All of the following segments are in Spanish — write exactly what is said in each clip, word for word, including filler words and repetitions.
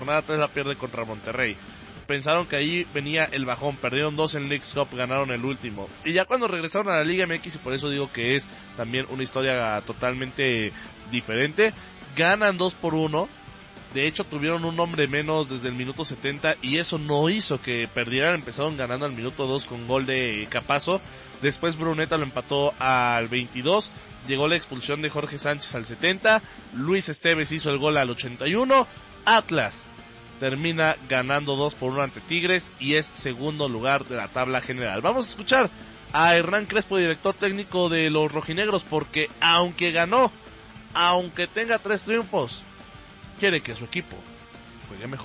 jornada tres la pierde contra Monterrey. Pensaron que ahí venía el bajón, perdieron dos en Leagues Cup, ganaron el último. Y ya cuando regresaron a la Liga M X, y por eso digo que es también una historia totalmente diferente, ganan dos por uno. De hecho, tuvieron un hombre menos desde el minuto setenta y eso no hizo que perdieran. Empezaron ganando al minuto dos con gol de Capazo. Después Bruneta lo empató al veintidós. Llegó la expulsión de Jorge Sánchez al setenta. Luis Esteves hizo el gol al ochenta y uno. Atlas termina ganando dos por uno ante Tigres y es segundo lugar de la tabla general. Vamos a escuchar a Hernán Crespo, director técnico de los rojinegros, porque aunque ganó, aunque tenga tres triunfos, quiere que su equipo juegue mejor.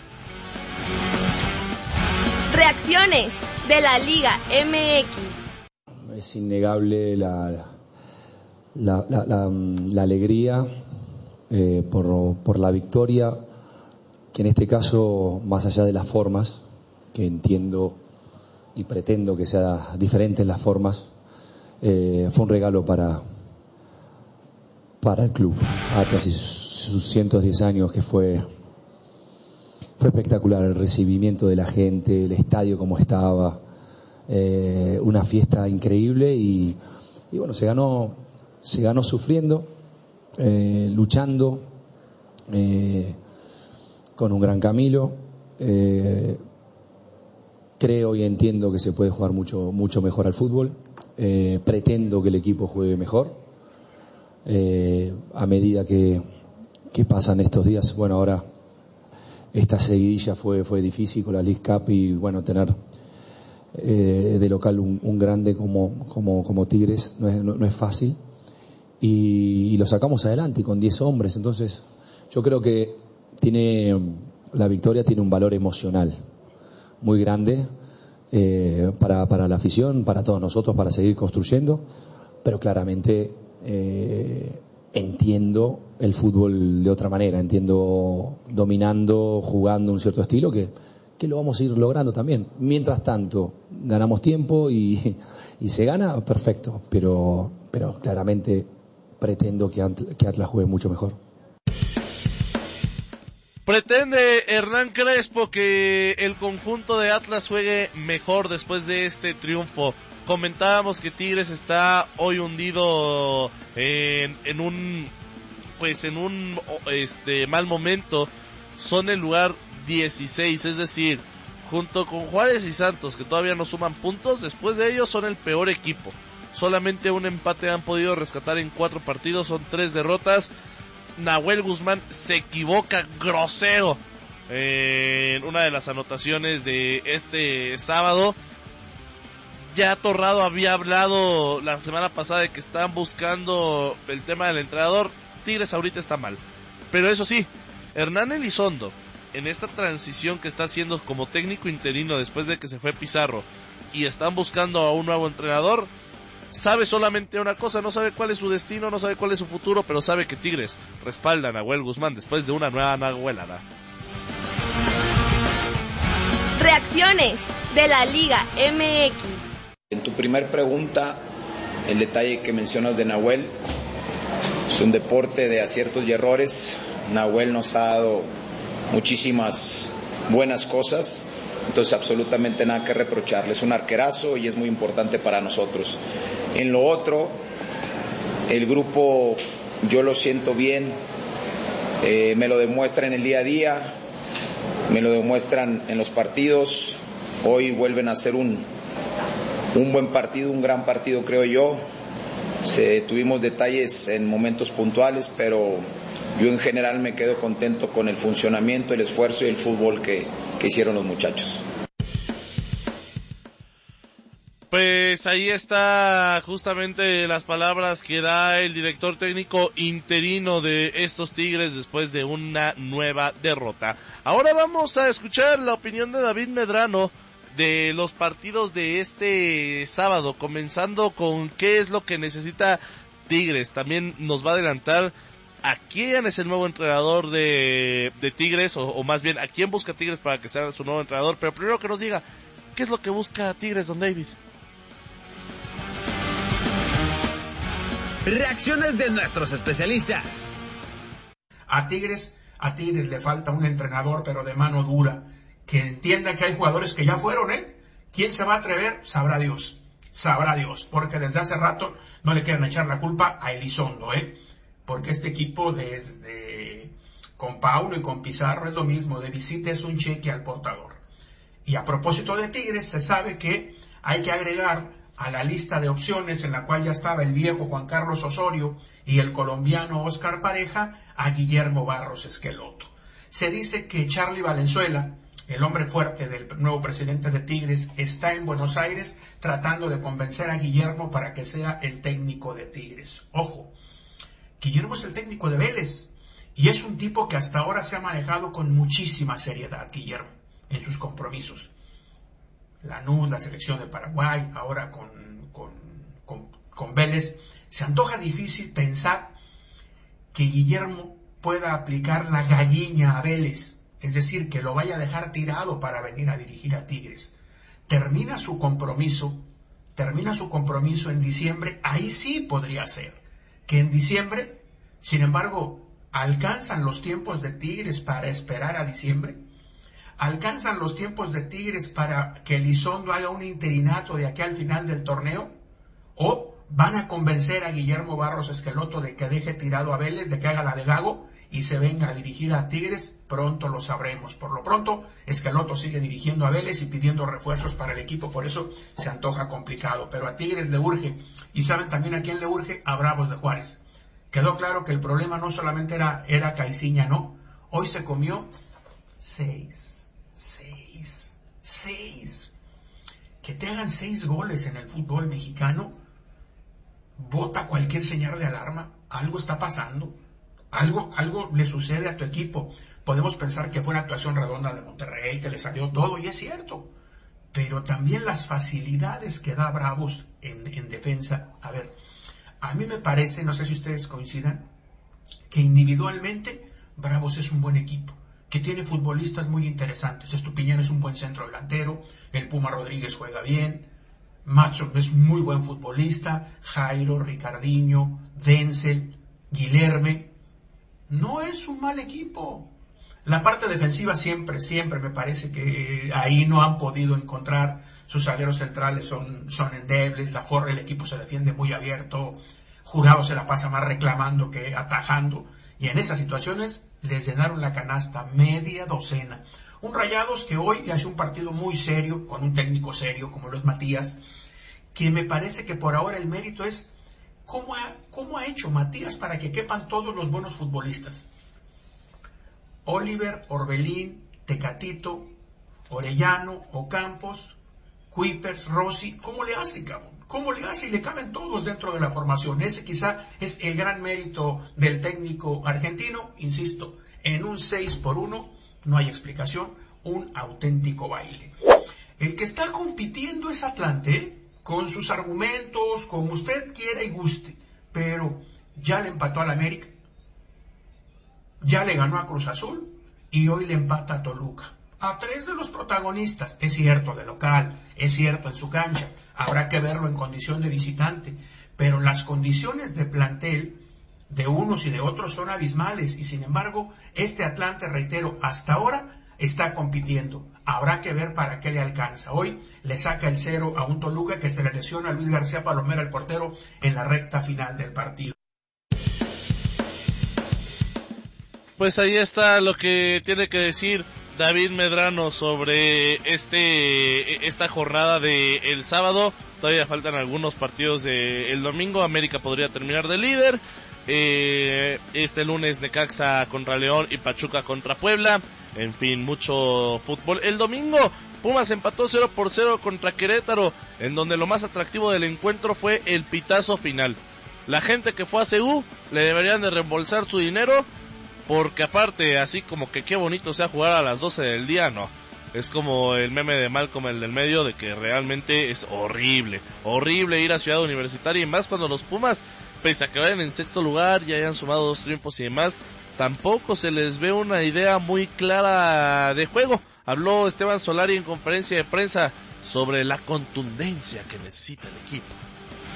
Reacciones de la Liga M X. Es innegable la, la, la, la, la alegría eh, por, por la victoria, que en este caso, más allá de las formas, que entiendo y pretendo que sea diferente en las formas, eh, fue un regalo para, para el club Atlas y sus ciento diez años, que fue fue espectacular el recibimiento de la gente, el estadio como estaba, eh, una fiesta increíble y, y bueno, se ganó se ganó sufriendo, eh, luchando, eh, con un gran Camilo. eh, creo y entiendo que se puede jugar mucho mucho mejor al fútbol, eh, pretendo que el equipo juegue mejor, eh, a medida que que pasan estos días. Bueno, ahora esta seguidilla fue fue difícil con la League Cup y bueno, tener eh, de local un, un grande como como como Tigres no es, no, no es fácil y, y lo sacamos adelante con diez hombres. Entonces yo creo que tiene la victoria tiene un valor emocional muy grande, eh, para para la afición, para todos nosotros, para seguir construyendo, pero claramente eh, entiendo el fútbol de otra manera, entiendo dominando, jugando un cierto estilo que, que lo vamos a ir logrando también. Mientras tanto, ganamos tiempo y, y se gana, perfecto, pero, pero claramente pretendo que, que Atlas juegue mucho mejor. Pretende Hernán Crespo que el conjunto de Atlas juegue mejor después de este triunfo. Comentábamos que Tigres está hoy hundido en, en un pues en un este mal momento. Son el lugar dieciséis, es decir, junto con Juárez y Santos, que todavía no suman puntos, después de ellos son el peor equipo. Solamente un empate han podido rescatar en cuatro partidos, son tres derrotas. Nahuel Guzmán se equivoca grosero en una de las anotaciones de este sábado. Ya Torrado había hablado la semana pasada de que estaban buscando el tema del entrenador. Tigres ahorita está mal, pero eso sí, Hernán Elizondo, en esta transición que está haciendo como técnico interino después de que se fue Pizarro y están buscando a un nuevo entrenador, sabe solamente una cosa, no sabe cuál es su destino, no sabe cuál es su futuro, pero sabe que Tigres respalda a Nahuel Guzmán después de una nueva nahuelada. Reacciones de la Liga M X. En tu primer pregunta, el detalle que mencionas de Nahuel, es un deporte de aciertos y errores. Nahuel nos ha dado muchísimas buenas cosas, entonces absolutamente nada que reprocharle. Es un arquerazo y es muy importante para nosotros. En lo otro, el grupo yo lo siento bien, eh, me lo demuestra en el día a día, me lo demuestran en los partidos. Hoy vuelven a ser un, un buen partido, un gran partido creo yo. Se, tuvimos detalles en momentos puntuales, pero yo en general me quedo contento con el funcionamiento, el esfuerzo y el fútbol que, que hicieron los muchachos. Pues ahí está justamente las palabras que da el director técnico interino de estos Tigres después de una nueva derrota. Ahora vamos a escuchar la opinión de David Medrano de los partidos de este sábado, comenzando con qué es lo que necesita Tigres. También nos va a adelantar a quién es el nuevo entrenador de, de Tigres, o, o más bien a quién busca Tigres para que sea su nuevo entrenador, pero primero que nos diga qué es lo que busca Tigres, don David. Reacciones de nuestros especialistas. A Tigres A Tigres le falta un entrenador, pero de mano dura, que entienda que hay jugadores que ya fueron, ¿eh? ¿Quién se va a atrever? Sabrá Dios, sabrá Dios, porque desde hace rato no le quieren echar la culpa a Elizondo, ¿eh? Porque este equipo desde con Pauno y con Pizarro es lo mismo, de visita es un cheque al portador. Y a propósito de Tigres, se sabe que hay que agregar a la lista de opciones en la cual ya estaba el viejo Juan Carlos Osorio y el colombiano Oscar Pareja, a Guillermo Barros Esqueloto. Se dice que Charly Valenzuela, el hombre fuerte del nuevo presidente de Tigres, está en Buenos Aires tratando de convencer a Guillermo para que sea el técnico de Tigres. Ojo, Guillermo es el técnico de Vélez y es un tipo que hasta ahora se ha manejado con muchísima seriedad, Guillermo, en sus compromisos. Lanús, la selección de Paraguay, ahora con, con, con, con Vélez. Se antoja difícil pensar que Guillermo pueda aplicar la galliña a Vélez, es decir, que lo vaya a dejar tirado para venir a dirigir a Tigres. Termina su compromiso, termina su compromiso en diciembre, ahí sí podría ser, que en diciembre, sin embargo, ¿alcanzan los tiempos de Tigres para esperar a diciembre? ¿Alcanzan los tiempos de Tigres para que Elizondo haga un interinato de aquí al final del torneo? ¿O van a convencer a Guillermo Barros Esqueloto de que deje tirado a Vélez, de que haga la de Gago y se venga a dirigir a Tigres? Pronto lo sabremos. Por lo pronto, Esqueloto sigue dirigiendo a Vélez y pidiendo refuerzos para el equipo, por eso se antoja complicado. Pero a Tigres le urge, y ¿saben también a quién le urge? A Bravos de Juárez. Quedó claro que el problema no solamente era, era Caiciña, no. Hoy se comió seis. Seis, seis. Que te hagan seis goles en el fútbol mexicano, bota cualquier señal de alarma. Algo está pasando, algo, algo le sucede a tu equipo. Podemos pensar que fue una actuación redonda de Monterrey, que le salió todo, y es cierto, pero también las facilidades que da Bravos en, en defensa. A ver, a mí me parece, no sé si ustedes coincidan, que individualmente Bravos es un buen equipo, que tiene futbolistas muy interesantes. Estupiñán es un buen centro delantero, el Puma Rodríguez juega bien, Macho es muy buen futbolista, Jairo, Ricardinho, Denzel, Guilherme. No es un mal equipo. La parte defensiva siempre, siempre me parece que ahí no han podido encontrar. Sus zagueros centrales son, son endebles, la forra, el equipo se defiende muy abierto, Jurado se la pasa más reclamando que atajando. Y en esas situaciones les llenaron la canasta, media docena. Un Rayados que hoy hace un partido muy serio, con un técnico serio como lo es Matías, que me parece que por ahora el mérito es cómo ha, cómo ha hecho Matías para que quepan todos los buenos futbolistas. Oliver, Orbelín, Tecatito, Orellano, Ocampos, Kuipers, Rossi. ¿Cómo le hace, cabrón? ¿Cómo le hace? Y le caben todos dentro de la formación. Ese quizá es el gran mérito del técnico argentino. Insisto, en un seis por uno no hay explicación, un auténtico baile. El que está compitiendo es Atlante, ¿eh? Con sus argumentos, como usted quiera y guste, pero ya le empató al América, ya le ganó a Cruz Azul y hoy le empata a Toluca. A tres de los protagonistas, es cierto, de local, es cierto, en su cancha, habrá que verlo en condición de visitante, pero las condiciones de plantel de unos y de otros son abismales, y sin embargo, este Atlante, reitero, hasta ahora está compitiendo. Habrá que ver para qué le alcanza. Hoy le saca el cero a un Toluca que se le lesiona a Luis García Palomera, el portero, en la recta final del partido. Pues ahí está lo que tiene que decir David Medrano sobre este esta jornada de el sábado. Todavía faltan algunos partidos de el domingo. América podría terminar de líder. Eh, este lunes Necaxa contra León y Pachuca contra Puebla. En fin, mucho fútbol. El domingo Pumas empató cero por cero contra Querétaro, en donde lo más atractivo del encuentro fue el pitazo final. La gente que fue a C U le deberían de reembolsar su dinero, porque aparte, así como que qué bonito sea jugar a las doce del día, no. Es como el meme de Malcolm, el del medio, de que realmente es horrible. Horrible ir a Ciudad Universitaria, y más cuando los Pumas, pese a que vayan en sexto lugar y hayan sumado dos triunfos y demás, tampoco se les ve una idea muy clara de juego. Habló Esteban Solari en conferencia de prensa sobre la contundencia que necesita el equipo.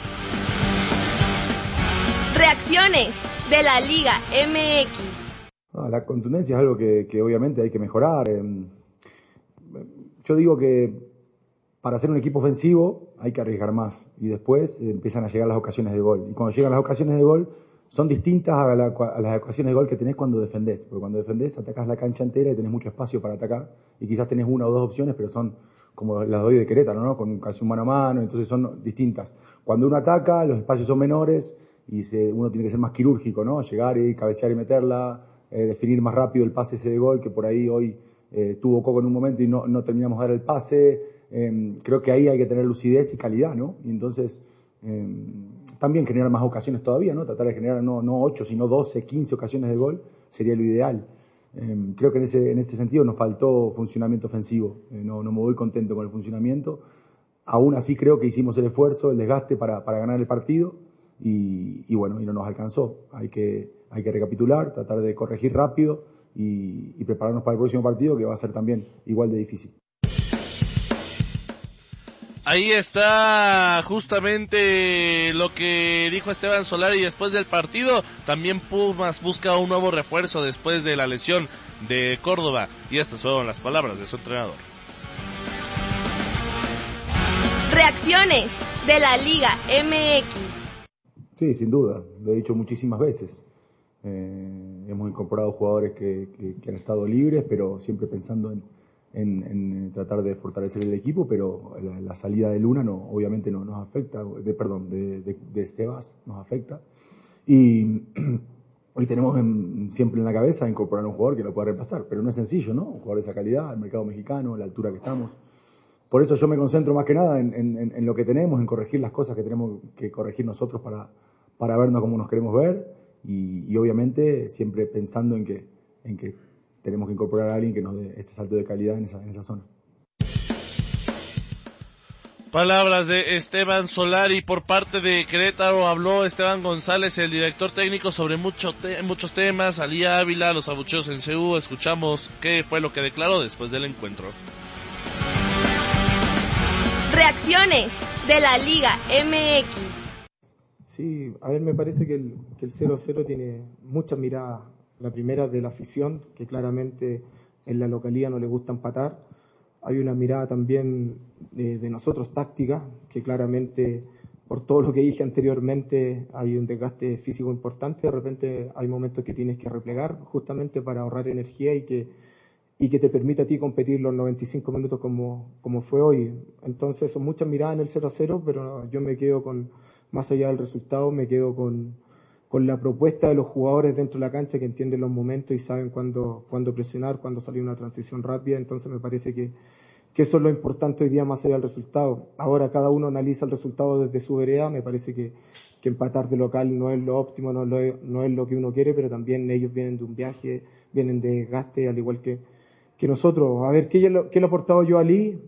Reacciones de la Liga M X. Ah, la contundencia es algo que, que obviamente hay que mejorar. Eh, yo digo que para ser un equipo ofensivo hay que arriesgar más y después eh, empiezan a llegar las ocasiones de gol. Y cuando llegan las ocasiones de gol son distintas a, la, a las ocasiones de gol que tenés cuando defendés. Porque cuando defendés atacás la cancha entera y tenés mucho espacio para atacar y quizás tenés una o dos opciones, pero son como las doy de Querétaro, ¿no? Con casi un mano a mano, entonces son distintas. Cuando uno ataca, los espacios son menores y se, uno tiene que ser más quirúrgico, ¿no? Llegar y cabecear y meterla, eh, definir más rápido el pase ese de gol que por ahí hoy eh, tuvo Coco en un momento y no, no terminamos de dar el pase. Eh, creo que ahí hay que tener lucidez y calidad, ¿no? Y entonces eh, también generar más ocasiones todavía, ¿no? Tratar de generar no, no ocho, sino doce, quince ocasiones de gol sería lo ideal. Eh, creo que en ese, en ese sentido nos faltó funcionamiento ofensivo. Eh, no, no me voy contento con el funcionamiento. Aún así creo que hicimos el esfuerzo, el desgaste para, para ganar el partido y, y bueno, y no nos alcanzó. Hay que, hay que recapitular, tratar de corregir rápido y, y prepararnos para el próximo partido, que va a ser también igual de difícil. Ahí está justamente lo que dijo Esteban Solari después del partido. También Pumas busca un nuevo refuerzo después de la lesión de Córdoba. Y estas fueron las palabras de su entrenador. Reacciones de la Liga M X. Sí, sin duda, lo he dicho muchísimas veces. Eh, hemos incorporado jugadores que, que, que han estado libres, pero siempre pensando en, en, en tratar de fortalecer el equipo, pero la, la salida de Luna no, obviamente no nos afecta, de, perdón, de, de, de Estebas nos afecta. Y hoy tenemos en, siempre en la cabeza incorporar un jugador que lo pueda reemplazar, pero no es sencillo, ¿no? Un jugador de esa calidad, el mercado mexicano, la altura que estamos. Por eso yo me concentro más que nada en, en, en lo que tenemos, en corregir las cosas que tenemos que corregir nosotros para, para vernos como nos queremos ver y, y obviamente siempre pensando en que, en que tenemos que incorporar a alguien que nos dé ese salto de calidad en esa, en esa zona. Palabras de Esteban Solari. Por parte de Querétaro habló Esteban González, el director técnico, sobre mucho te- muchos temas. Ali Ávila, los abucheos en C U. Escuchamos qué fue lo que declaró después del encuentro. Reacciones de la Liga M X. Sí, a ver, me parece que el, que el cero cero tiene muchas miradas. La primera de la afición, que claramente en la localidad no le gusta empatar. Hay una mirada también de, de nosotros táctica, que claramente, por todo lo que dije anteriormente, hay un desgaste físico importante. De repente hay momentos que tienes que replegar justamente para ahorrar energía y que y que te permite a ti competir los noventa y cinco minutos como, como fue hoy. Entonces son muchas miradas en el cero a cero, pero yo me quedo con, más allá del resultado, me quedo con, con la propuesta de los jugadores dentro de la cancha que entienden los momentos y saben cuándo, cuándo presionar, cuándo salir una transición rápida. Entonces me parece que, que eso es lo importante hoy día más allá del resultado. Ahora cada uno analiza el resultado desde su vereda. Me parece que, que empatar de local no es lo óptimo, no es lo, no es lo que uno quiere, pero también ellos vienen de un viaje, vienen de desgaste, al igual que que nosotros. A ver, ¿qué, qué le ha aportado yo a Ali?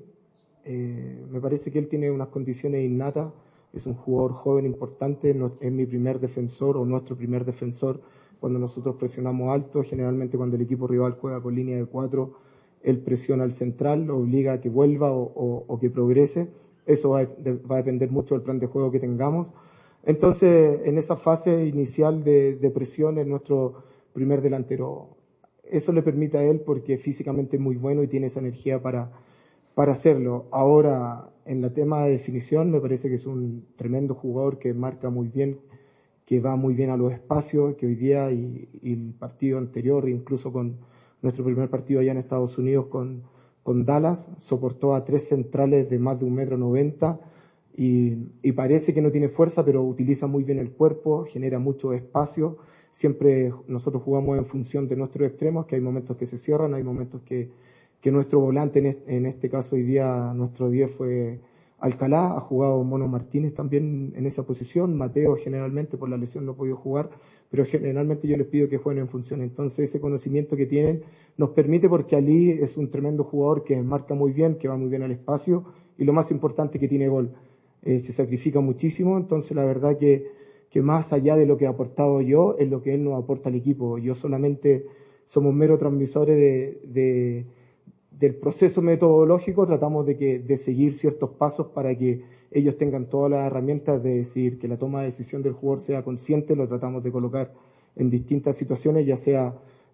Eh, me parece que él tiene unas condiciones innatas, es un jugador joven importante, no, es mi primer defensor o nuestro primer defensor cuando nosotros presionamos alto. Generalmente cuando el equipo rival juega con línea de cuatro, él presiona al central, lo obliga a que vuelva o, o, o que progrese. Eso va a, de, va a depender mucho del plan de juego que tengamos. Entonces, en esa fase inicial de, de presión es nuestro primer delantero. Eso le permite a él porque físicamente es muy bueno y tiene esa energía para, para hacerlo. Ahora, en la tema de definición, me parece que es un tremendo jugador que marca muy bien, que va muy bien a los espacios, que hoy día y, y el partido anterior, incluso con nuestro primer partido allá en Estados Unidos con, con Dallas, soportó a tres centrales de más de un metro noventa y, y parece que no tiene fuerza, pero utiliza muy bien el cuerpo, genera mucho espacio. Siempre nosotros jugamos en función de nuestros extremos, que hay momentos que se cierran, hay momentos que, que nuestro volante, en este, en este caso hoy día, nuestro diez fue Alcalá, ha jugado Mono Martínez también en esa posición, Mateo generalmente por la lesión no ha podido jugar, pero generalmente yo les pido que jueguen en función. Entonces ese conocimiento que tienen nos permite, porque Ali es un tremendo jugador que marca muy bien, que va muy bien al espacio y lo más importante que tiene gol. Eh, se sacrifica muchísimo, entonces la verdad que que más allá de lo que he aportado yo, es lo que él nos aporta al equipo. Yo solamente somos meros transmisores de, de, del proceso metodológico, tratamos de, que, de seguir ciertos pasos para que ellos tengan todas las herramientas de decir que la toma de decisión del jugador sea consciente, lo tratamos de colocar en distintas situaciones, ya sea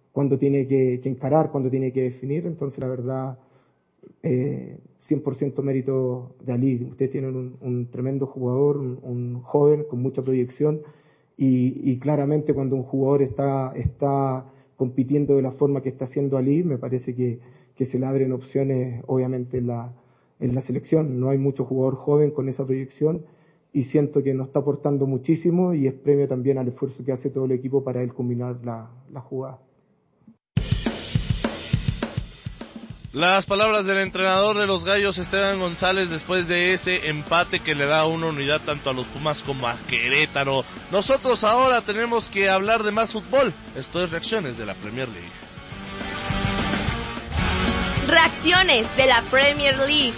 cuando tiene que, que encarar, cuando tiene que definir. Entonces, la verdad, eh, cien por ciento mérito de Ali. Ustedes tienen un, un tremendo jugador, un, un joven con mucha proyección, y, y claramente cuando un jugador está, está compitiendo de la forma que está haciendo Ali, me parece que, que se le abren opciones, obviamente, en la, en la selección. No hay mucho jugador joven con esa proyección, y siento que nos está aportando muchísimo, y es premio también al esfuerzo que hace todo el equipo para él combinar la, la jugada. Las palabras del entrenador de los Gallos, Esteban González, después de ese empate que le da una unidad tanto a los Pumas como a Querétaro. Nosotros ahora tenemos que hablar de más fútbol. Esto es Reacciones de la Premier League. Reacciones de la Premier League.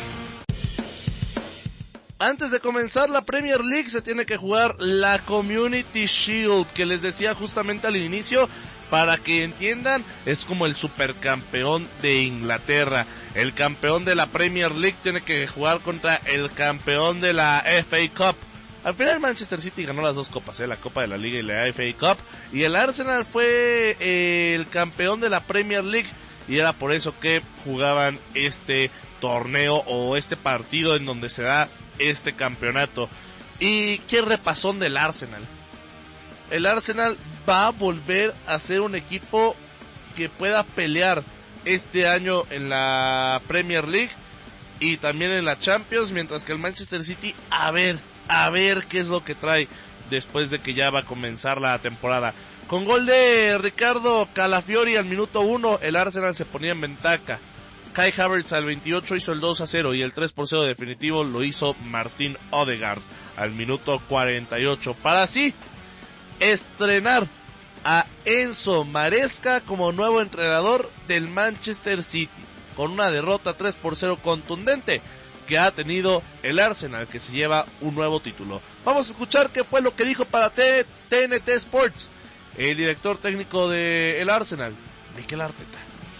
Antes de comenzar la Premier League se tiene que jugar la Community Shield, que les decía justamente al inicio. Para que entiendan, es como el supercampeón de Inglaterra. El campeón de la Premier League tiene que jugar contra el campeón de la F A Cup. Al final Manchester City ganó las dos copas, ¿eh? La Copa de la Liga y la F A Cup. Y el Arsenal fue eh, el campeón de la Premier League. Y era por eso que jugaban este torneo o este partido en donde se da este campeonato. ¿Y qué repasón del Arsenal? El Arsenal va a volver a ser un equipo que pueda pelear este año en la Premier League y también en la Champions, mientras que el Manchester City, a ver, a ver qué es lo que trae después de que ya va a comenzar la temporada. Con gol de Ricardo Calafiori al minuto uno, el Arsenal se ponía en ventaja. Kai Havertz al veintiocho hizo el dos a cero y el tres por cero definitivo lo hizo Martin Odegaard al minuto cuarenta y ocho. Para así estrenar a Enzo Maresca como nuevo entrenador del Manchester City, con una derrota tres por cero contundente que ha tenido el Arsenal, que se lleva un nuevo título. Vamos a escuchar qué fue lo que dijo para T N T Sports el director técnico del Arsenal, Mikel Arteta.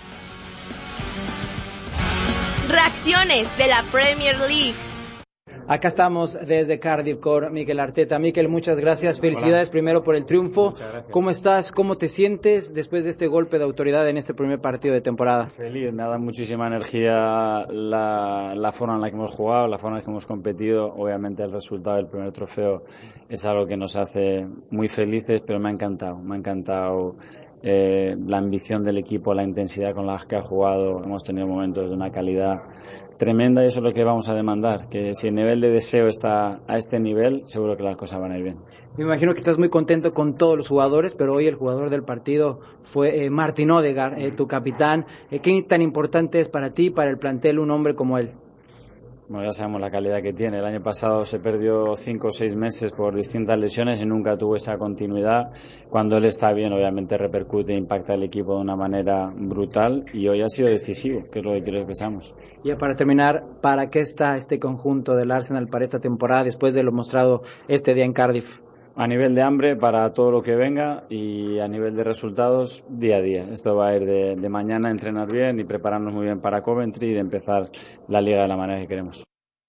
Reacciones de la Premier League. Acá estamos desde Cardiff con Mikel Arteta. Mikel, muchas gracias. Felicidades. Hola. Primero por el triunfo. ¿Cómo estás? ¿Cómo te sientes después de este golpe de autoridad en este primer partido de temporada? Feliz, me ha dado muchísima energía la, la forma en la que hemos jugado, la forma en la que hemos competido. Obviamente el resultado del primer trofeo es algo que nos hace muy felices, pero me ha encantado. Me ha encantado eh, la ambición del equipo, la intensidad con la que ha jugado. Hemos tenido momentos de una calidad tremenda y eso es lo que vamos a demandar, que si el nivel de deseo está a este nivel, seguro que las cosas van a ir bien. Me imagino que estás muy contento con todos los jugadores, pero hoy el jugador del partido fue eh, Martin Odegaard, eh, tu capitán. Eh, ¿Qué tan importante es para ti, para el plantel, un hombre como él? Bueno, ya sabemos la calidad que tiene. El año pasado se perdió cinco o seis meses por distintas lesiones y nunca tuvo esa continuidad. Cuando él está bien, obviamente repercute e impacta al equipo de una manera brutal y hoy ha sido decisivo, que es lo que quiero que seamos. Y para terminar, ¿para qué está este conjunto del Arsenal para esta temporada después de lo mostrado este día en Cardiff? A nivel de hambre para todo lo que venga y a nivel de resultados día a día. Esto va a ir de, de mañana a entrenar bien y prepararnos muy bien para Coventry y de empezar la liga de la manera que queremos.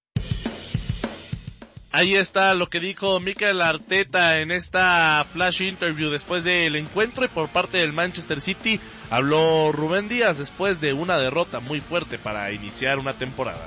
Ahí está lo que dijo Mikel Arteta en esta flash interview después del encuentro, y por parte del Manchester City habló Rubén Díaz después de una derrota muy fuerte para iniciar una temporada.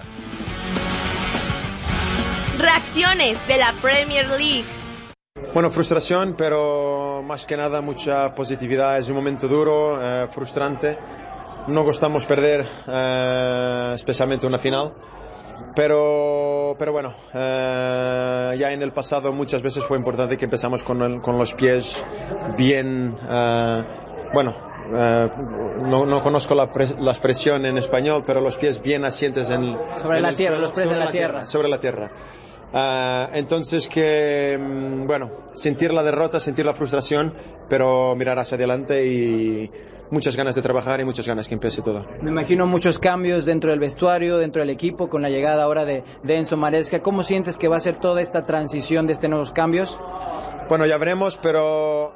Reacciones de la Premier League. Bueno, frustración, pero más que nada mucha positividad. Es un momento duro, eh, frustrante. No gustamos perder, eh, especialmente una final. Pero, pero bueno, eh, ya en el pasado muchas veces fue importante que empezamos con, el, con los pies bien, eh, bueno, eh, no, no conozco la, pres, la expresión en español, pero los pies bien asientes en, sobre en la el tierra, suelo, los pies en la tierra. tierra. Sobre la tierra. Uh, entonces que, bueno, sentir la derrota, sentir la frustración, pero mirar hacia adelante y muchas ganas de trabajar y muchas ganas que empiece todo. Me imagino muchos cambios dentro del vestuario, dentro del equipo, con la llegada ahora de, de Enzo Maresca. ¿Cómo sientes que va a ser toda esta transición de estos nuevos cambios? Bueno, ya veremos, pero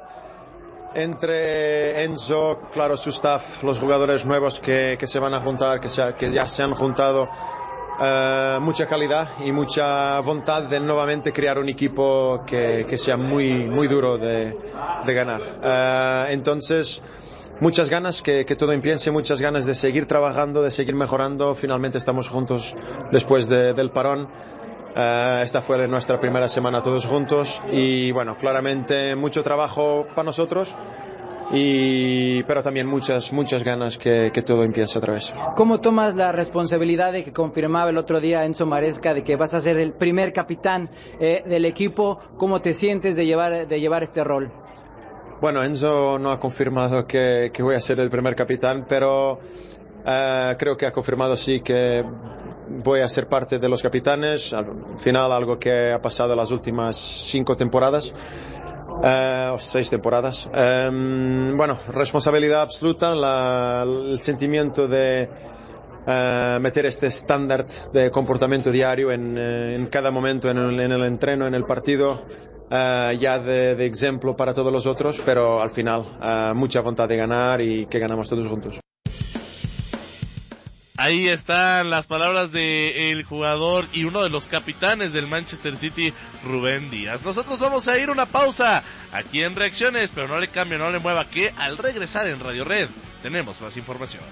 entre Enzo, claro, su staff, los jugadores nuevos que, que se van a juntar, que, se, que ya se han juntado, Uh, mucha calidad y mucha voluntad de nuevamente crear un equipo que, que sea muy, muy duro de, de ganar. Uh, entonces, muchas ganas que, que todo empiece, muchas ganas de seguir trabajando, de seguir mejorando. Finalmente estamos juntos después de, del parón. Uh, esta fue nuestra primera semana todos juntos y bueno, claramente mucho trabajo para nosotros. Y, pero también muchas, muchas ganas que, que todo empiece otra vez. ¿Cómo tomas la responsabilidad de que confirmaba el otro día Enzo Maresca de que vas a ser el primer capitán eh, del equipo? ¿Cómo te sientes de llevar, de llevar este rol? Bueno, Enzo no ha confirmado que, que voy a ser el primer capitán, pero uh, creo que ha confirmado sí que voy a ser parte de los capitanes. Al final, algo que ha pasado las últimas cinco temporadas. Uh, seis temporadas. Um, bueno, responsabilidad absoluta, la, el sentimiento de uh, meter este estándar de comportamiento diario en, en cada momento, en el, en el entreno, en el partido, uh, ya de, de ejemplo para todos los otros, pero al final uh, mucha voluntad de ganar y que ganamos todos juntos. Ahí están las palabras del jugador y uno de los capitanes del Manchester City, Rubén Díaz. Nosotros vamos a ir a una pausa aquí en Reacciones, pero no le cambie, no le mueva, que al regresar en Radio Red tenemos más información.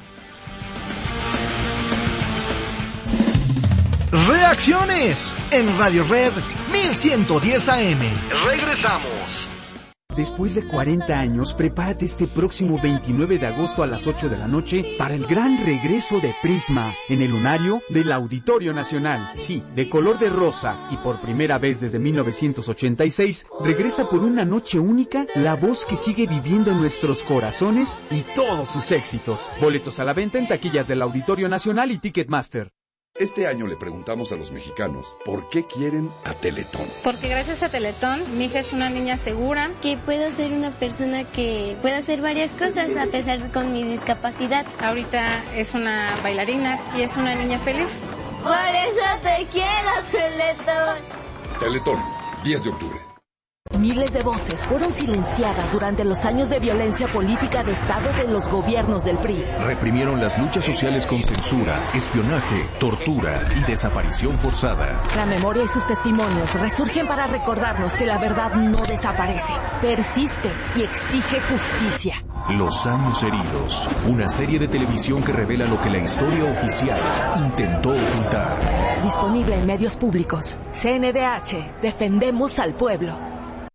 Reacciones en Radio Red mil ciento diez A M. Regresamos. Después de cuarenta años, prepárate este próximo veintinueve de agosto a las ocho de la noche para el gran regreso de Prisma en el lunario del Auditorio Nacional. Sí, de color de rosa y por primera vez desde mil novecientos ochenta y seis, regresa por una noche única la voz que sigue viviendo en nuestros corazones y todos sus éxitos. Boletos a la venta en taquillas del Auditorio Nacional y Ticketmaster. Este año le preguntamos a los mexicanos por qué quieren a Teletón. Porque gracias a Teletón mi hija es una niña segura. Que puedo ser una persona que puede hacer varias cosas a pesar de con mi discapacidad. Ahorita es una bailarina y es una niña feliz. Por eso te quiero, Teletón. Teletón, diez de octubre. Miles de voces fueron silenciadas durante los años de violencia política de Estado de los gobiernos del P R I. Reprimieron las luchas sociales con censura, espionaje, tortura y desaparición forzada. La memoria y sus testimonios resurgen para recordarnos que la verdad no desaparece, persiste y exige justicia. Los años heridos, una serie de televisión que revela lo que la historia oficial intentó ocultar. Disponible en medios públicos. C N D H, defendemos al pueblo.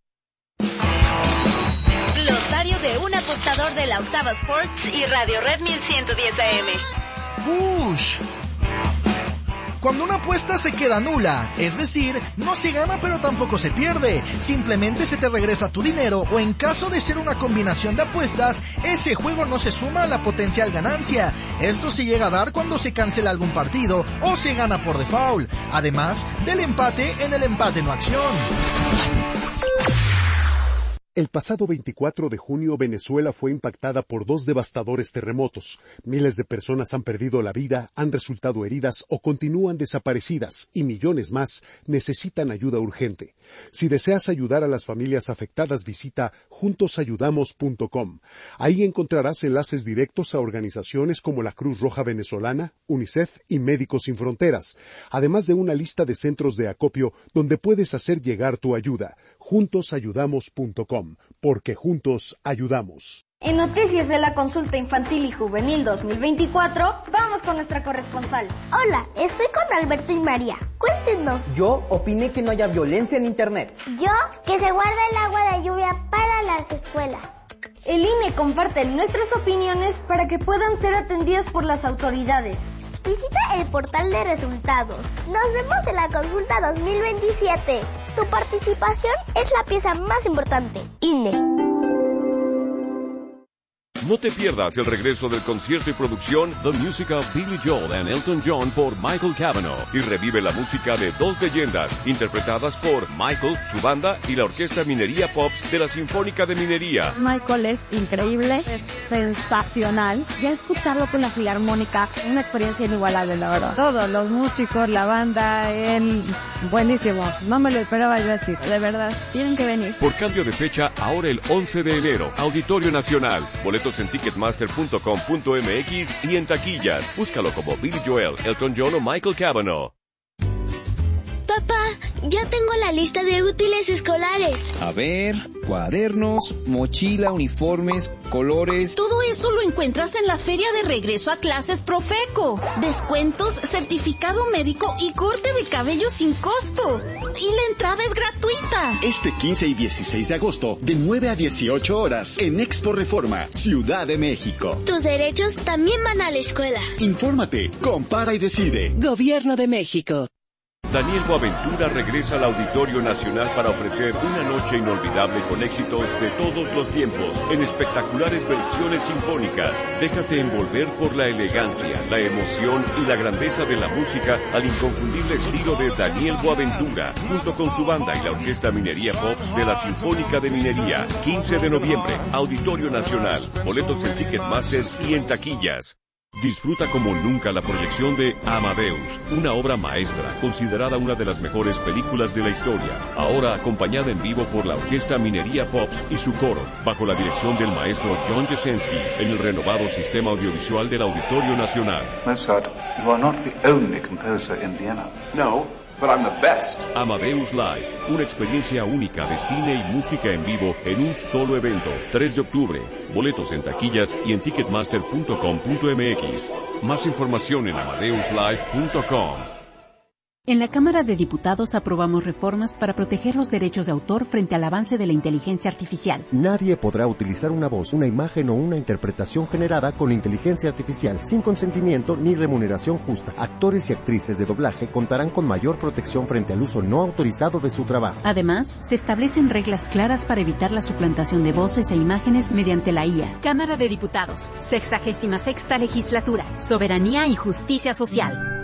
Glosario de un apostador de la Octava Sports y Radio Red mil ciento diez A M. Push. Cuando una apuesta se queda nula, es decir, no se gana pero tampoco se pierde, simplemente se te regresa tu dinero, o en caso de ser una combinación de apuestas, ese juego no se suma a la potencial ganancia. Esto se llega a dar cuando se cancela algún partido o se gana por default, además del empate en el empate no acción. El pasado veinticuatro de junio, Venezuela fue impactada por dos devastadores terremotos. Miles de personas han perdido la vida, han resultado heridas o continúan desaparecidas, y millones más necesitan ayuda urgente. Si deseas ayudar a las familias afectadas, visita juntos ayudamos punto com. Ahí encontrarás enlaces directos a organizaciones como la Cruz Roja Venezolana, UNICEF y Médicos Sin Fronteras, además de una lista de centros de acopio donde puedes hacer llegar tu ayuda. juntos ayudamos punto com. Porque juntos ayudamos. En noticias de la consulta infantil y juvenil dos mil veinticuatro, vamos con nuestra corresponsal. Hola, estoy con Alberto y María. Cuéntenos. Yo opiné que no haya violencia en internet. Yo, que se guarda el agua de lluvia para las escuelas. El I N E comparte nuestras opiniones para que puedan ser atendidas por las autoridades. Visita el portal de resultados. Nos vemos en la consulta dos mil veintisiete. Tu participación es la pieza más importante. I N E. No te pierdas el regreso del concierto y producción The Music of Billy Joel and Elton John por Michael Cavanaugh, y revive la música de dos leyendas interpretadas por Michael, su banda y la Orquesta Minería Pops de la Sinfónica de Minería. Michael es increíble, es sensacional. Ya escucharlo con la Filarmónica, una experiencia inigualable, la verdad. Todos los músicos, la banda, él, buenísimo. No me lo esperaba yo así, de verdad. Tienen que venir. Por cambio de fecha, ahora el once de enero, Auditorio Nacional. Boletos en ticketmaster punto com punto m x y en taquillas. Búscalo como Billy Joel, Elton John o Michael Cavanaugh. Papá, Ya tengo la lista de útiles escolares. A ver, cuadernos, mochila, uniformes, colores... Todo eso lo encuentras en la Feria de Regreso a Clases Profeco. Descuentos, certificado médico y corte de cabello sin costo. Y la entrada es gratuita. Este quince y dieciséis de agosto, de nueve a dieciocho horas, en Expo Reforma, Ciudad de México. Tus derechos también van a la escuela. Infórmate, compara y decide. Gobierno de México. Daniel Boaventura regresa al Auditorio Nacional para ofrecer una noche inolvidable con éxitos de todos los tiempos, en espectaculares versiones sinfónicas. Déjate envolver por la elegancia, la emoción y la grandeza de la música al inconfundible estilo de Daniel Boaventura, junto con su banda y la Orquesta Minería Pop de la Sinfónica de Minería. quince de noviembre, Auditorio Nacional. Boletos en Ticketmaster y en taquillas. Disfruta como nunca la proyección de Amadeus, una obra maestra, considerada una de las mejores películas de la historia. Ahora acompañada en vivo por la Orquesta Minería Pops y su coro, bajo la dirección del maestro John Jasenski, en el renovado sistema audiovisual del Auditorio Nacional. Mozart, you are not the only composer in Vienna. No. But I'm the best. Amadeus Live, una experiencia única de cine y música en vivo en un solo evento. tres de octubre. Boletos en taquillas y en ticketmaster punto com punto m x. Más información en amadeus live punto com. En la Cámara de Diputados aprobamos reformas para proteger los derechos de autor frente al avance de la inteligencia artificial. Nadie podrá utilizar una voz, una imagen o una interpretación generada con inteligencia artificial sin consentimiento ni remuneración justa. Actores y actrices de doblaje contarán con mayor protección frente al uso no autorizado de su trabajo. Además, se establecen reglas claras para evitar la suplantación de voces e imágenes mediante la I A. Cámara de Diputados, sexagésima sexta legislatura, soberanía y justicia social.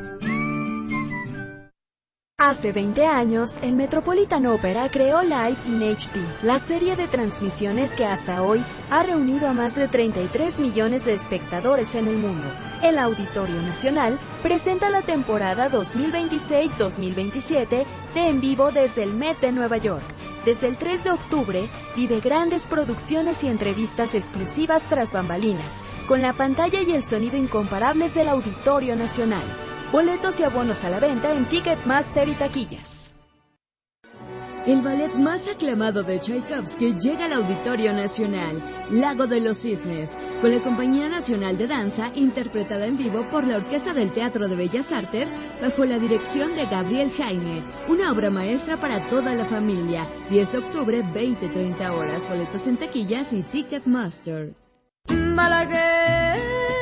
Hace veinte años, el Metropolitan Opera creó Live in H D, la serie de transmisiones que hasta hoy ha reunido a más de treinta y tres millones de espectadores en el mundo. El Auditorio Nacional presenta la temporada dos mil veintiséis dos mil veintisiete de En Vivo desde el Met de Nueva York. Desde el tres de octubre, vive grandes producciones y entrevistas exclusivas tras bambalinas, con la pantalla y el sonido incomparables del Auditorio Nacional. Boletos y abonos a la venta en Ticketmaster y taquillas. El ballet más aclamado de Tchaikovsky llega al Auditorio Nacional, Lago de los Cisnes, con la Compañía Nacional de Danza, interpretada en vivo por la Orquesta del Teatro de Bellas Artes, bajo la dirección de Gabriel Jaime, una obra maestra para toda la familia. diez de octubre, veinte a treinta horas, boletos en taquillas y Ticketmaster. Malaguer.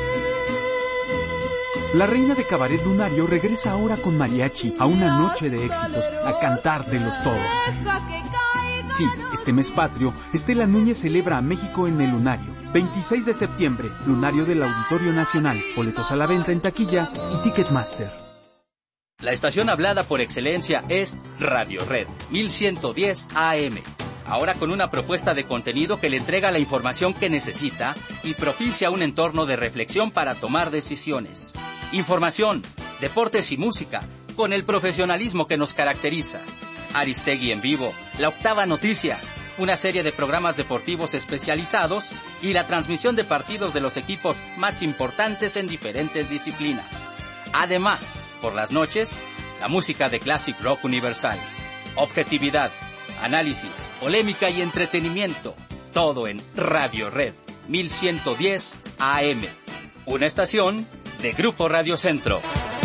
La reina de cabaret lunario regresa ahora con mariachi a una noche de éxitos, a cantar de los todos. Sí, este mes patrio, Estela Núñez celebra a México en el Lunario. veintiséis de septiembre, Lunario del Auditorio Nacional. Boletos a la venta en taquilla y Ticketmaster. La estación hablada por excelencia es Radio Red, mil ciento diez A M. Ahora con una propuesta de contenido que le entrega la información que necesita y propicia un entorno de reflexión para tomar decisiones. Información, deportes y música, con el profesionalismo que nos caracteriza. Aristegui en vivo, La Octava Noticias, una serie de programas deportivos especializados y la transmisión de partidos de los equipos más importantes en diferentes disciplinas. Además, por las noches, la música de Classic Rock Universal. Objetividad, análisis, polémica y entretenimiento. Todo en Radio Red, mil ciento diez A M. Una estación de Grupo Radio Centro.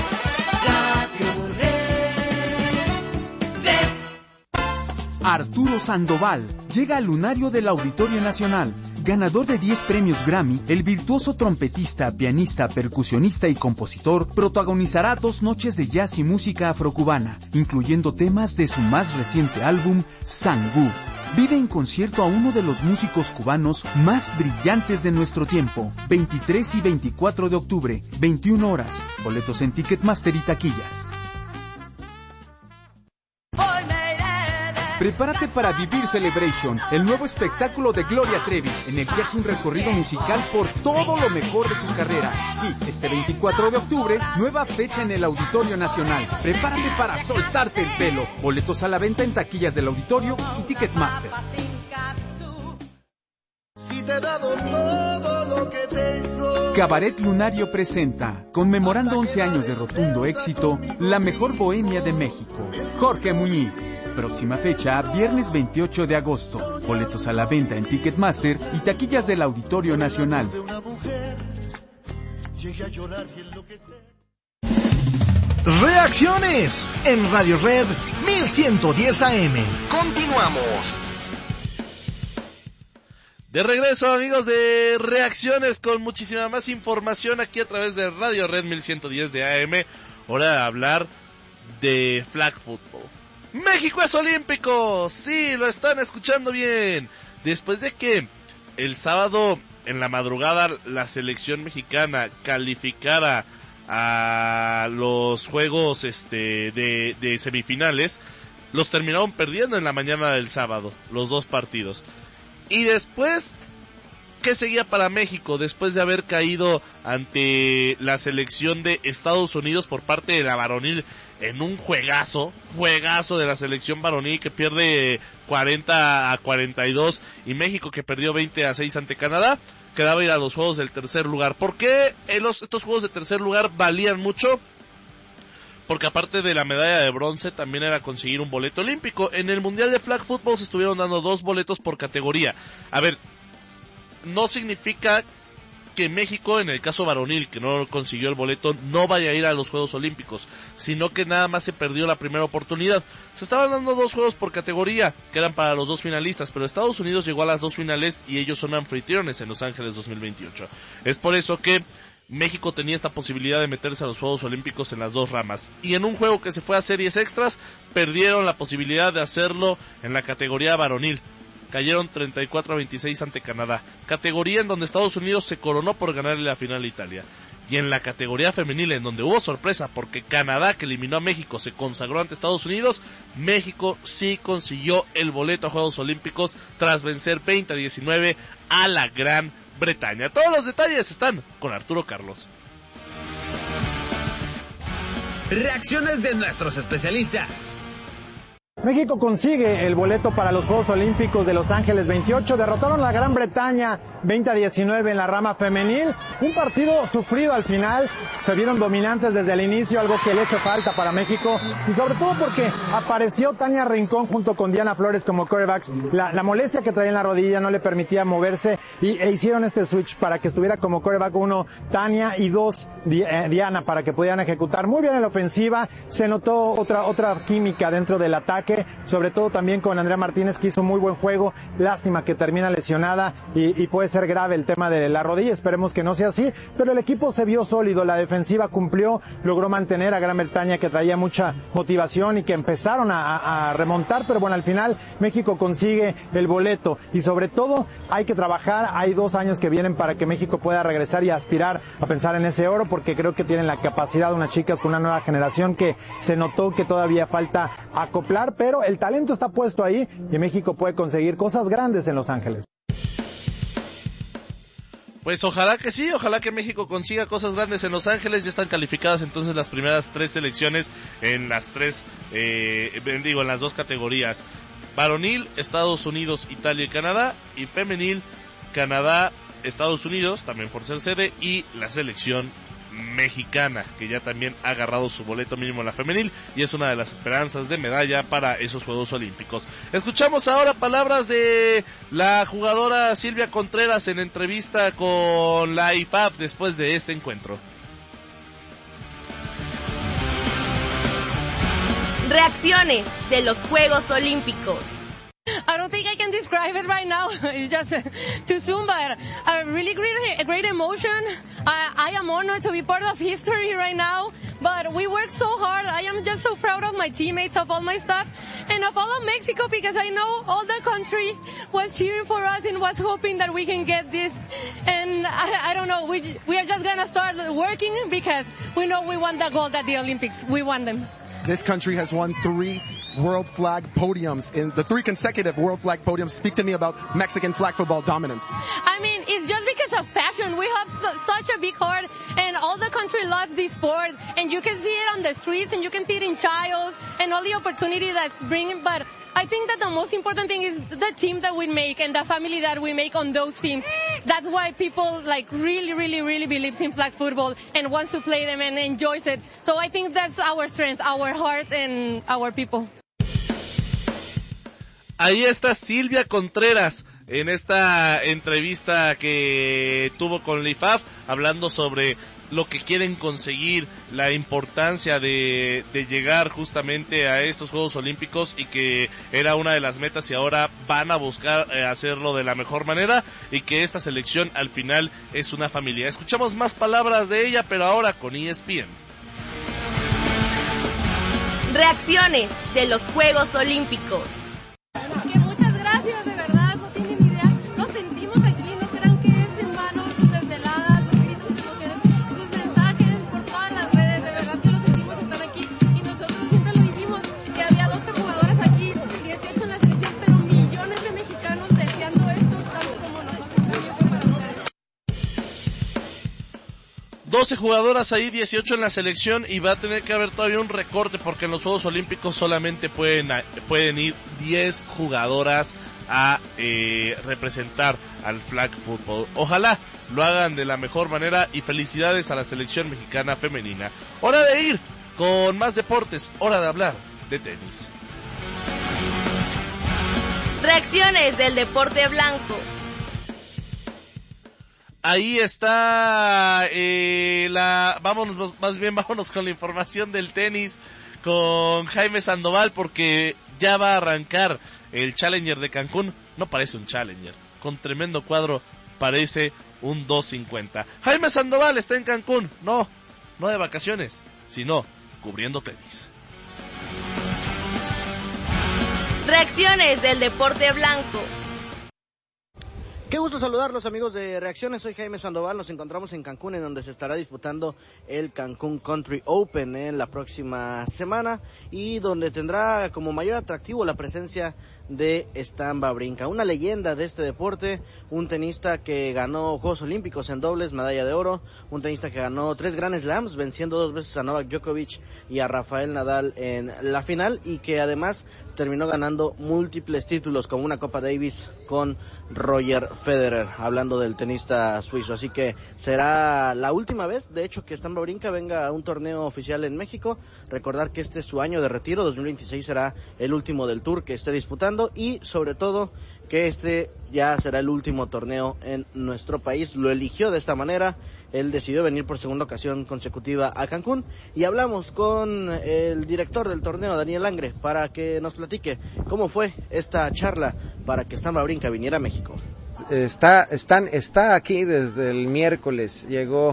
Arturo Sandoval llega al Lunario del Auditorio Nacional. Ganador de diez premios Grammy, el virtuoso trompetista, pianista, percusionista y compositor protagonizará dos noches de jazz y música afrocubana, incluyendo temas de su más reciente álbum, Sangú. Vive en concierto a uno de los músicos cubanos más brillantes de nuestro tiempo. veintitrés y veinticuatro de octubre, veintiuna horas. Boletos en Ticketmaster y taquillas. Prepárate para vivir Celebration, el nuevo espectáculo de Gloria Trevi, en el que hace un recorrido musical por todo lo mejor de su carrera. Sí, este veinticuatro de octubre, nueva fecha en el Auditorio Nacional. Prepárate para soltarte el pelo. Boletos a la venta en taquillas del Auditorio y Ticketmaster. Si te he dado todo lo que tengo. Cabaret Lunario presenta, conmemorando once años de rotundo éxito, la mejor bohemia de México, Jorge Muñiz. Próxima fecha, viernes veintiocho de agosto. Boletos a la venta en Ticketmaster y taquillas del Auditorio Nacional. Reacciones en Radio Red mil ciento diez A M. Continuamos. De regreso, amigos de Reacciones, con muchísima más información aquí a través de Radio Red mil ciento diez de A M. Hora de hablar de flag football. ¡México es olímpico! Sí, lo están escuchando bien. Después de que el sábado en la madrugada la selección mexicana calificara a los juegos este de, de semifinales, los terminaron perdiendo en la mañana del sábado, los dos partidos. Y después, ¿qué seguía para México? Después de haber caído ante la selección de Estados Unidos por parte de la varonil en un juegazo, juegazo de la selección varonil que pierde cuarenta a cuarenta y dos, y México que perdió veinte a seis ante Canadá, quedaba ir a los juegos del tercer lugar. ¿Por qué los, estos juegos de tercer lugar valían mucho? Porque aparte de la medalla de bronce, también era conseguir un boleto olímpico. En el Mundial de Flag Football se estuvieron dando dos boletos por categoría. A ver, no significa que México, en el caso varonil, que no consiguió el boleto, no vaya a ir a los Juegos Olímpicos, sino que nada más se perdió la primera oportunidad. Se estaban dando dos juegos por categoría, que eran para los dos finalistas, pero Estados Unidos llegó a las dos finales y ellos son anfitriones en Los Ángeles dos mil veintiocho. Es por eso que México tenía esta posibilidad de meterse a los Juegos Olímpicos en las dos ramas. Y en un juego que se fue a series extras, perdieron la posibilidad de hacerlo en la categoría varonil. Cayeron treinta y cuatro a veintiséis ante Canadá, categoría en donde Estados Unidos se coronó por ganarle la final a Italia. Y en la categoría femenil, en donde hubo sorpresa porque Canadá, que eliminó a México, se consagró ante Estados Unidos, México sí consiguió el boleto a Juegos Olímpicos tras vencer veinte a diecinueve a la Gran Bretaña. Todos los detalles están con Arturo Carlos. Reacciones de nuestros especialistas. México consigue el boleto para los Juegos Olímpicos de Los Ángeles veintiocho, derrotaron a la Gran Bretaña veinte a diecinueve en la rama femenil, un partido sufrido al final, se vieron dominantes desde el inicio, algo que le hizo falta para México, y sobre todo porque apareció Tania Rincón junto con Diana Flores como quarterbacks, la, la molestia que traía en la rodilla no le permitía moverse, y, e hicieron este switch para que estuviera como quarterback uno Tania y dos Di, eh, Diana para que pudieran ejecutar muy bien en la ofensiva, se notó otra, otra química dentro del ataque, sobre todo también con Andrea Martínez que hizo muy buen juego, lástima que termina lesionada y, y puede ser grave el tema de la rodilla, esperemos que no sea así, pero el equipo se vio sólido, la defensiva cumplió, logró mantener a Gran Bretaña que traía mucha motivación y que empezaron a, a remontar, pero bueno, al final México consigue el boleto y sobre todo hay que trabajar, hay dos años que vienen para que México pueda regresar y aspirar a pensar en ese oro, porque creo que tienen la capacidad unas chicas con una nueva generación que se notó que todavía falta acoplar, pero el talento está puesto ahí y México puede conseguir cosas grandes en Los Ángeles. Pues ojalá que sí, ojalá que México consiga cosas grandes en Los Ángeles. Ya están calificadas entonces las primeras tres selecciones en las tres, eh, digo, en las dos categorías. Varonil, Estados Unidos, Italia y Canadá, y femenil, Canadá, Estados Unidos, también por ser sede, y la selección mexicana, que ya también ha agarrado su boleto mínimo en la femenil y es una de las esperanzas de medalla para esos Juegos Olímpicos. Escuchamos ahora palabras de la jugadora Silvia Contreras en entrevista con la I F A B después de este encuentro. Reacciones de los Juegos Olímpicos. I don't think I can describe it right now. It's just uh, too soon, but a really great, a great emotion. I, I am honored to be part of history right now, but we worked so hard. I am just so proud of my teammates, of all my staff, and of all of Mexico, because I know all the country was cheering for us and was hoping that we can get this. And I, I don't know, we, we are just going to start working because we know we want the gold at the Olympics. We want them. This country has won three world flag podiums, in the three consecutive world flag podiums. Speak to me about Mexican flag football dominance. I mean, it's just because of passion. We have so, such a big heart, and all the country loves this sport, and you can see it on the streets, and you can see it in trials, and all the opportunity that's bringing, but I think that the most important thing is the team that we make and the family that we make on those teams. That's why people like really, really, really believes in flag football and wants to play them and enjoys it. So I think that's our strength, our heart and our people. Ahí está Silvia Contreras en esta entrevista que tuvo con L I F A F, hablando sobre lo que quieren conseguir, la importancia de, de llegar justamente a estos Juegos Olímpicos y que era una de las metas y ahora van a buscar eh, hacerlo de la mejor manera y que esta selección al final es una familia. Escuchamos más palabras de ella, pero ahora con E S P N. Reacciones de los Juegos Olímpicos. Que muchas gracias, de verdad, no tienen idea. Nos sentimos aquí, no crean que es en vano sus desveladas, sus gritos, sus mujeres, sus mensajes por todas las redes. De verdad que lo sentimos estar aquí. Y nosotros siempre lo dijimos, que había doce jugadores aquí, dieciocho en la selección, pero millones de mexicanos deseando esto, tanto como nosotros también fue para ustedes. doce jugadoras ahí, dieciocho en la selección, y va a tener que haber todavía un recorte porque en los Juegos Olímpicos solamente pueden, pueden ir diez jugadoras a eh, representar al flag football. Ojalá lo hagan de la mejor manera y felicidades a la selección mexicana femenina. Hora de ir con más deportes, hora de hablar de tenis. Reacciones del deporte blanco. Ahí está eh, la, vámonos, más bien vámonos con la información del tenis con Jaime Sandoval, porque ya va a arrancar el Challenger de Cancún. No parece un Challenger, con tremendo cuadro parece un dos cincuenta. Jaime Sandoval está en Cancún, no, no de vacaciones, sino cubriendo tenis. Reacciones del deporte blanco. Qué gusto saludarlos, amigos de Reacciones. Soy Jaime Sandoval. Nos encontramos en Cancún, en donde se estará disputando el Cancún Country Open en la próxima semana y donde tendrá como mayor atractivo la presencia de Stan Wawrinka, una leyenda de este deporte, un tenista que ganó Juegos Olímpicos en dobles, medalla de oro, un tenista que ganó tres Grand Slams, venciendo dos veces a Novak Djokovic y a Rafael Nadal en la final, y que además terminó ganando múltiples títulos como una Copa Davis con Roger Federer, hablando del tenista suizo. Así que será la última vez, de hecho, que Stan Wawrinka venga a un torneo oficial en México. Recordar que este es su año de retiro, dos mil veintiséis será el último del Tour que esté disputando, y sobre todo que este ya será el último torneo en nuestro país. Lo eligió de esta manera, él decidió venir por segunda ocasión consecutiva a Cancún, y hablamos con el director del torneo, Daniel Langre, para que nos platique cómo fue esta charla para que Stan Wawrinka viniera a México. Está, están, está aquí desde el miércoles, llegó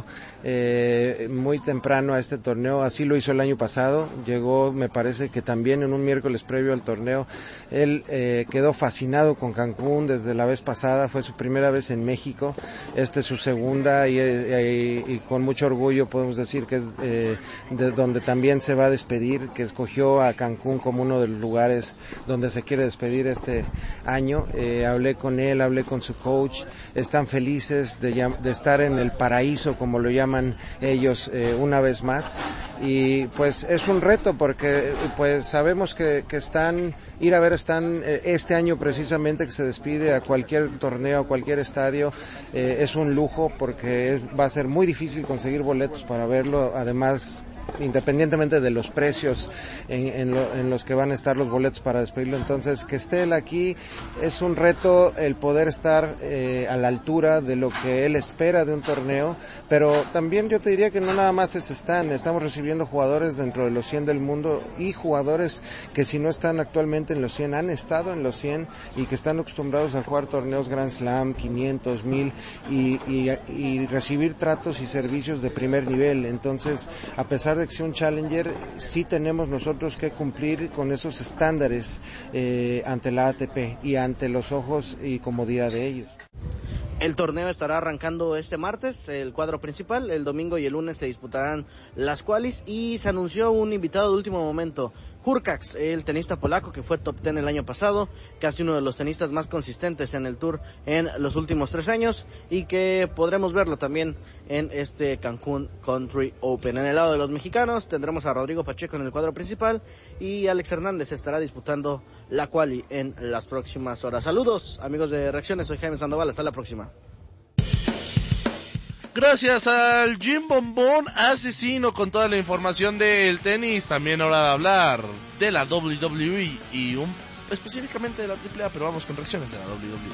eh, muy temprano a este torneo, así lo hizo el año pasado, llegó, me parece que también en un miércoles previo al torneo. Él eh, quedó fascinado con Cancún desde la vez pasada, fue su primera vez en México, esta es su segunda, y, y, y con mucho orgullo podemos decir que es eh, de donde también se va a despedir, que escogió a Cancún como uno de los lugares donde se quiere despedir este año. Eh, hablé con él, hablé con su coach, están felices de, de estar en el paraíso, como lo llaman ellos, eh, una vez más, y pues es un reto porque pues sabemos que, que están, ir a ver están eh, este año precisamente, que se despide a cualquier torneo, a cualquier estadio, eh, es un lujo porque es, va a ser muy difícil conseguir boletos para verlo, además independientemente de los precios en, en, lo, en los que van a estar los boletos para despedirlo. Entonces, que esté él aquí es un reto, el poder estar eh, a la altura de lo que él espera de un torneo, pero también yo te diría que no nada más es Stan, estamos recibiendo jugadores dentro de los cien del mundo y jugadores que si no están actualmente en los cien, han estado en los cien y que están acostumbrados a jugar torneos Grand Slam, quinientos, mil y, y, y recibir tratos y servicios de primer nivel. Entonces, a pesar de que sea un Challenger, sí tenemos nosotros que cumplir con esos estándares eh, ante la A T P y ante los ojos y comodidad de ellos. El torneo estará arrancando este martes, el cuadro principal, el domingo y el lunes se disputarán las qualis y se anunció un invitado de último momento, Hurkacz, el tenista polaco que fue top ten el año pasado, casi uno de los tenistas más consistentes en el Tour en los últimos tres años y que podremos verlo también en este Cancún Country Open. En el lado de los mexicanos tendremos a Rodrigo Pacheco en el cuadro principal y Alex Hernández estará disputando la quali en las próximas horas. Saludos amigos de Reacciones, soy Jaime Sandoval, hasta la próxima. Gracias al Jim Bombón asesino con toda la información del tenis. También hora de hablar de la doble u doble u E y un, específicamente de la triple A, pero vamos con reacciones de la doble u doble u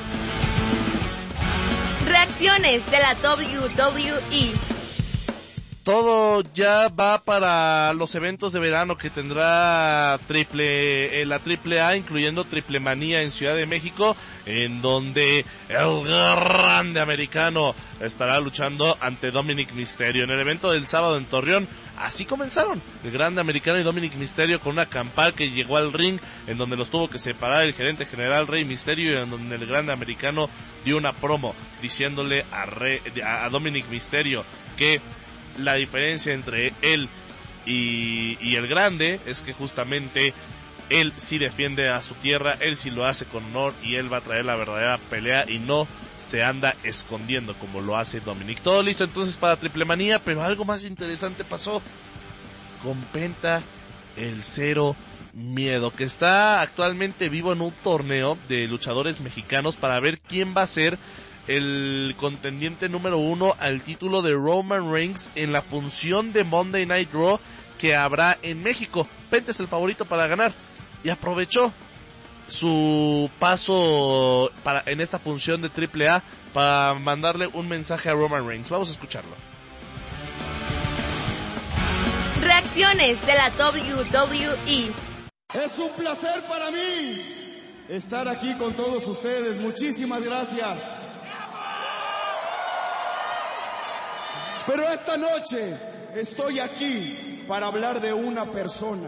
E. Reacciones de la doble u doble u E. Todo ya va para los eventos de verano que tendrá triple, eh, la triple A, incluyendo Triple Manía en Ciudad de México, en donde el grande americano estará luchando ante Dominic Mysterio. En el evento del sábado en Torreón, así comenzaron el grande americano y Dominic Mysterio con una campal que llegó al ring, en donde los tuvo que separar el gerente general Rey Mysterio, y en donde el grande americano dio una promo diciéndole a, Rey, a Dominic Mysterio que la diferencia entre él y, y el grande es que justamente él sí defiende a su tierra, él sí lo hace con honor y él va a traer la verdadera pelea y no se anda escondiendo como lo hace Dominic. Todo listo entonces para Triple Manía, pero algo más interesante pasó con Penta, el Cero Miedo, que está actualmente vivo en un torneo de luchadores mexicanos para ver quién va a ser el contendiente número uno al título de Roman Reigns en la función de Monday Night Raw que habrá en México. Penta es el favorito para ganar y aprovechó su paso para en esta función de triple A para mandarle un mensaje a Roman Reigns. Vamos a escucharlo. Reacciones de la doble u doble u E. Es un placer para mí estar aquí con todos ustedes. Muchísimas gracias. Pero esta noche estoy aquí para hablar de una persona.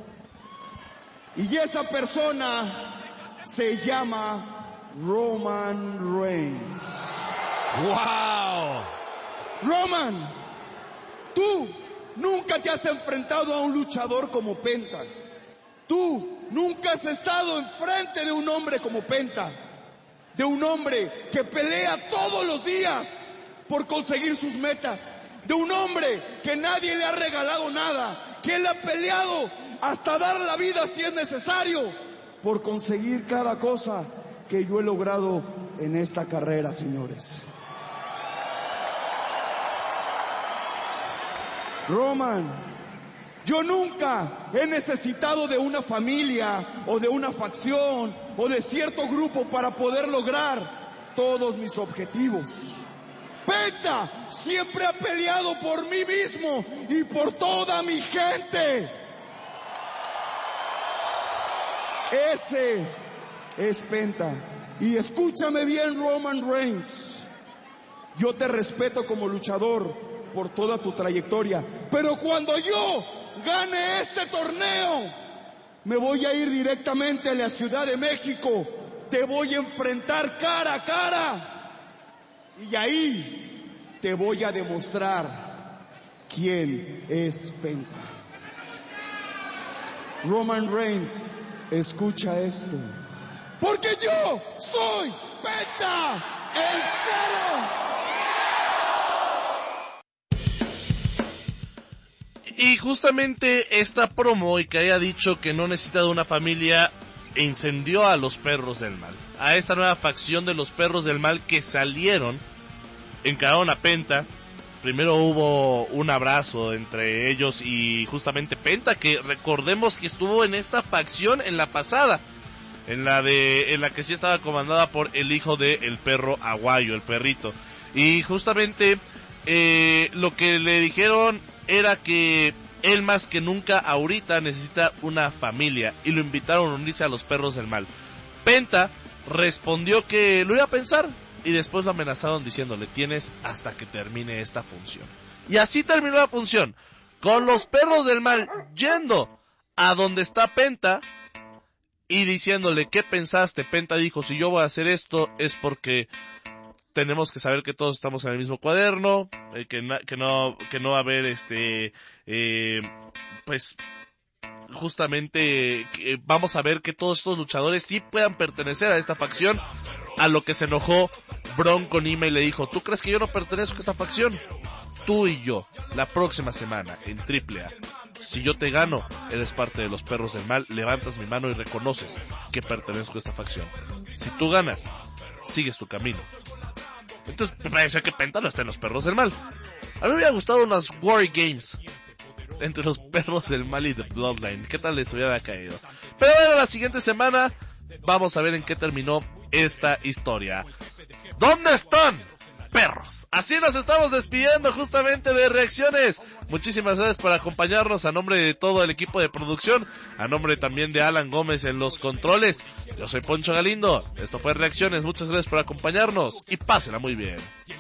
Y esa persona se llama Roman Reigns. ¡Wow! Roman, tú nunca te has enfrentado a un luchador como Penta. Tú nunca has estado enfrente de un hombre como Penta. De un hombre que pelea todos los días por conseguir sus metas, de un hombre que nadie le ha regalado nada, que él ha peleado hasta dar la vida si es necesario, por conseguir cada cosa que yo he logrado en esta carrera, señores. Roman, yo nunca he necesitado de una familia o de una facción o de cierto grupo para poder lograr todos mis objetivos. Penta siempre ha peleado por mí mismo y por toda mi gente. Ese es Penta. Y escúchame bien, Roman Reigns. Yo te respeto como luchador por toda tu trayectoria, pero cuando yo gane este torneo, me voy a ir directamente a la Ciudad de México. Te voy a enfrentar cara a cara. Y ahí te voy a demostrar quién es Penta. Roman Reigns, escucha esto. Porque yo soy Penta, el Cero. Y justamente esta promo y que haya dicho que no necesita de una familia incendió a los Perros del Mal, a esta nueva facción de los Perros del Mal que salieron, encararon a Penta. Primero hubo un abrazo entre ellos y justamente Penta, que recordemos que estuvo en esta facción en la pasada, en la de en la que sí estaba comandada por el hijo de el perro Aguayo, el perrito, y justamente eh, lo que le dijeron era que él más que nunca ahorita necesita una familia y lo invitaron a unirse a los Perros del Mal. Penta respondió que lo iba a pensar y después lo amenazaron diciéndole: tienes hasta que termine esta función. Y así terminó la función, con los Perros del Mal yendo a donde está Penta y diciéndole: ¿qué pensaste? Penta dijo: si yo voy a hacer esto es porque tenemos que saber que todos estamos en el mismo cuaderno, eh, que, na, que no que no va a haber este eh, pues justamente eh, vamos a ver que todos estos luchadores sí puedan pertenecer a esta facción, a lo que se enojó Bron con Ime y le dijo, ¿tú crees que yo no pertenezco a esta facción? Tú y yo, la próxima semana en Triple A, si yo te gano, eres parte de los perros del mal, levantas mi mano y reconoces que pertenezco a esta facción. Si tú ganas, sigues tu camino. Entonces me parece que Penta no está en los perros del mal. A mí me hubiera gustado unas War Games entre los perros del mal y The Bloodline. ¿Qué tal les hubiera caído? Pero bueno, la siguiente semana vamos a ver en qué terminó esta historia. ¿Dónde están, perros? Así nos estamos despidiendo justamente de Reacciones. Muchísimas gracias por acompañarnos a nombre de todo el equipo de producción, a nombre también de Alan Gómez en los controles. Yo soy Poncho Galindo, esto fue Reacciones, muchas gracias por acompañarnos y pásenla muy bien.